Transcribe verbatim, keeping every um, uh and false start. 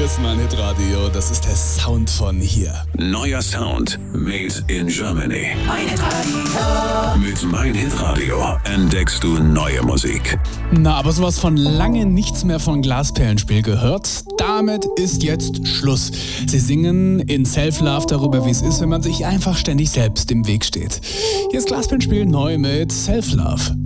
Hier ist mein Hitradio, das ist der Sound von hier. Neuer Sound, made in Germany. Mein Hitradio. Mit Mein Hitradio entdeckst du neue Musik. Na, aber sowas von lange nichts mehr von Glasperlenspiel gehört. Damit ist jetzt Schluss. Sie singen in Self-Love darüber, wie es ist, wenn man sich einfach ständig selbst im Weg steht. Hier ist Glasperlenspiel neu mit Self-Love.